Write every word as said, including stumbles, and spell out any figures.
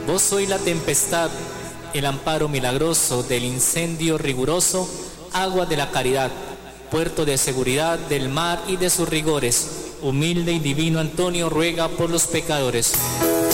Vos sois la tempestad, el amparo milagroso del incendio riguroso, agua de la caridad, puerto de seguridad del mar y de sus rigores. Humilde y divino Antonio ruega por los pecadores.